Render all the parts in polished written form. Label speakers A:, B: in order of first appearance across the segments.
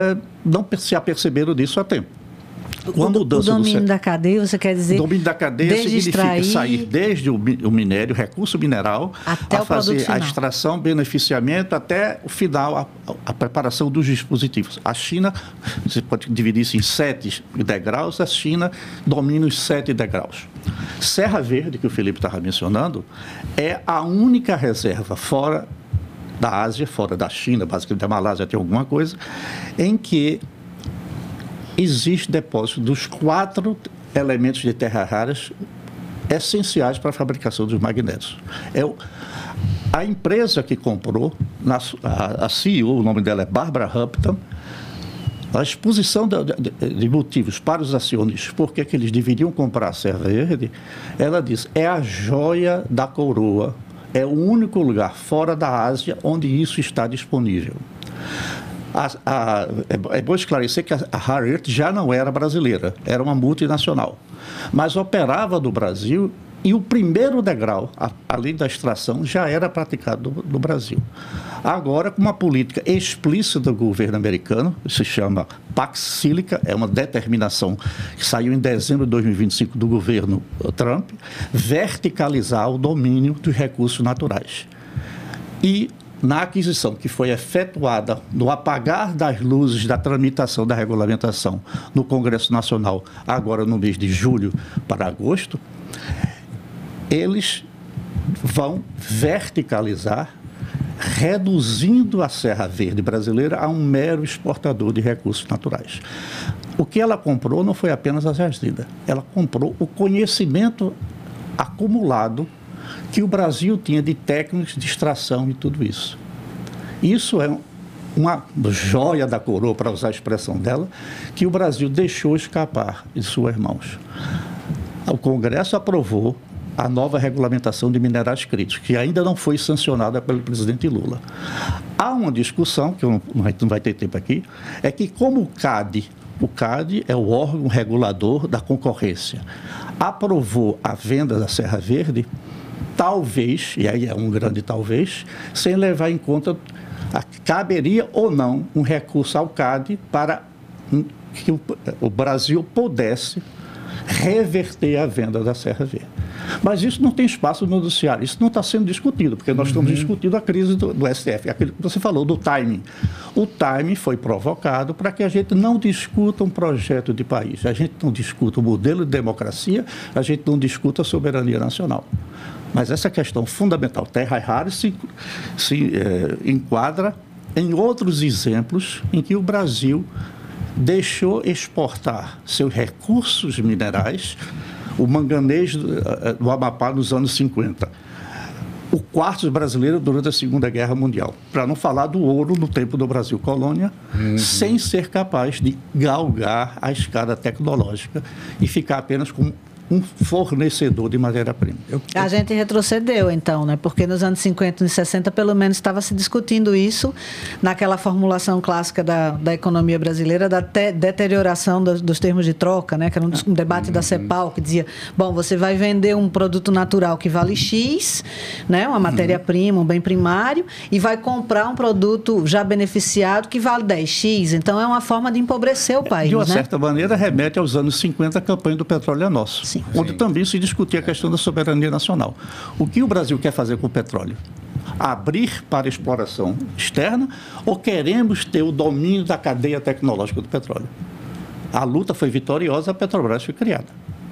A: não se aperceberam disso a tempo. Com a mudança
B: o domínio da cadeia, você quer dizer?
A: O domínio da cadeia significa sair desde o minério, o recurso mineral,
B: até
A: a fazer a extração, beneficiamento, até o final, a preparação dos dispositivos. A China, você pode dividir isso em 7 degraus, a China domina os 7 degraus. Serra Verde, que o Felipe estava mencionando, é a única reserva fora da Ásia, fora da China, basicamente da Malásia tem alguma coisa, em que existe depósito dos 4 elementos de terras raras essenciais para a fabricação dos magnésios. A empresa que comprou, a CEO, o nome dela é Barbara Hampton, a exposição de motivos para os acionistas, por que eles deveriam comprar a Serra Verde, ela diz, é a joia da coroa, é o único lugar fora da Ásia onde isso está disponível. É bom esclarecer que a Rare Earth já não era brasileira, era uma multinacional, mas operava no Brasil e o primeiro degrau, além da extração, já era praticado no Brasil. Agora, com uma política explícita do governo americano, se chama Pax Silica, é uma determinação que saiu em dezembro de 2025 do governo Trump, verticalizar o domínio dos recursos naturais. E na aquisição que foi efetuada no apagar das luzes da tramitação da regulamentação no Congresso Nacional, agora no mês de julho para agosto, eles vão verticalizar, reduzindo a Serra Verde brasileira a um mero exportador de recursos naturais. O que ela comprou não foi apenas a jazida, ela comprou o conhecimento acumulado que o Brasil tinha de técnicas de extração e tudo isso. Isso é uma joia da coroa, para usar a expressão dela, que o Brasil deixou escapar de suas mãos. O Congresso aprovou a nova regulamentação de minerais críticos, que ainda não foi sancionada pelo presidente Lula. Há uma discussão, que não vai ter tempo aqui, é que como o CAD é o órgão regulador da concorrência, aprovou a venda da Serra Verde, talvez, e aí é um grande talvez, sem levar em conta caberia ou não um recurso ao CAD para que o Brasil pudesse reverter a venda da Serra Verde. Mas isso não tem espaço no noticiário, isso não está sendo discutido, porque nós estamos discutindo a crise do STF, aquilo que você falou do timing. O timing foi provocado para que a gente não discuta um projeto de país, a gente não discuta o modelo de democracia, a gente não discuta a soberania nacional. Mas essa questão fundamental, terras raras, se enquadra em outros exemplos em que o Brasil deixou exportar seus recursos minerais, o manganês do Amapá nos anos 50, o quartzo brasileiro durante a Segunda Guerra Mundial, para não falar do ouro no tempo do Brasil colônia, sem ser capaz de galgar a escada tecnológica e ficar apenas com um fornecedor de matéria-prima.
B: A gente retrocedeu, então, né? Porque nos anos 50 e 60, pelo menos, estava se discutindo isso, naquela formulação clássica da economia brasileira, da deterioração dos termos de troca, né? Que era um debate da CEPAL, que dizia, bom, você vai vender um produto natural que vale X, né? Uma matéria-prima, um bem primário, e vai comprar um produto já beneficiado que vale 10X. Então, é uma forma de empobrecer o país,
A: de uma certa maneira, remete aos anos 50, a campanha do petróleo é nosso.
B: Sim.
A: Onde também se discutia a questão da soberania nacional. O que o Brasil quer fazer com o petróleo? Abrir para exploração externa ou queremos ter o domínio da cadeia tecnológica do petróleo? A luta foi vitoriosa, a Petrobras foi criada.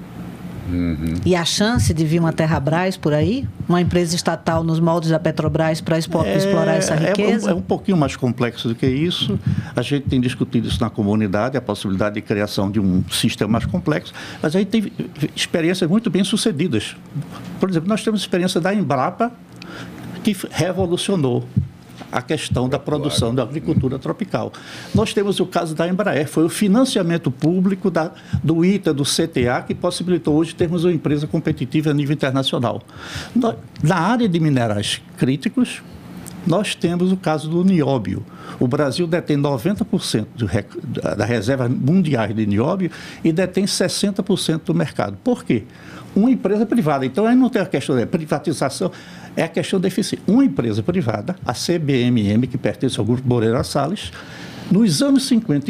B: E a chance de vir uma Terrabras por aí? Uma empresa estatal nos moldes da Petrobras para explorar essa riqueza?
A: É um pouquinho mais complexo do que isso. A gente tem discutido isso na comunidade, a possibilidade de criação de um sistema mais complexo, mas a gente tem experiências muito bem sucedidas. Por exemplo, nós temos experiência da Embrapa, que revolucionou a questão da produção da agricultura tropical. Nós temos o caso da Embraer, foi o financiamento público do ITA, do CTA, que possibilitou hoje termos uma empresa competitiva a nível internacional. Na área de minerais críticos, nós temos o caso do nióbio. O Brasil detém 90% da reserva mundial de nióbio e detém 60% do mercado. Por quê? Uma empresa privada. Então, aí não tem a questão da privatização, é a questão da eficiência. Uma empresa privada, a CBMM, que pertence ao Grupo Moreira Salles, Nos anos 50